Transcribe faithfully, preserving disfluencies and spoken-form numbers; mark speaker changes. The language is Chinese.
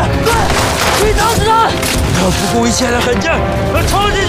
Speaker 1: 去打死他！
Speaker 2: 不要不顾一切的狠劲，要冲进